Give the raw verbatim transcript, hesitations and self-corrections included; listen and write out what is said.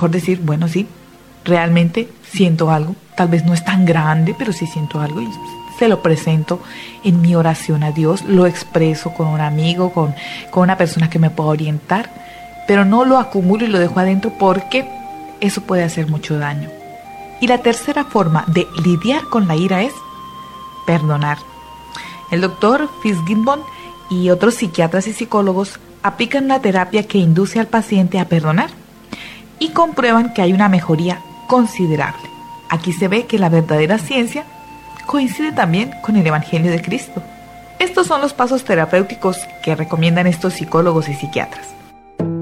mejor decir, bueno, sí, realmente siento algo, tal vez no es tan grande, pero sí siento algo y se lo presento en mi oración a Dios, lo expreso con un amigo, con, con una persona que me pueda orientar, pero no lo acumulo y lo dejo adentro porque eso puede hacer mucho daño. Y la tercera forma de lidiar con la ira es perdonar. El doctor Fitzgibbon y otros psiquiatras y psicólogos aplican una terapia que induce al paciente a perdonar y comprueban que hay una mejoría considerable. Aquí se ve que la verdadera ciencia coincide también con el Evangelio de Cristo. Estos son los pasos terapéuticos que recomiendan estos psicólogos y psiquiatras.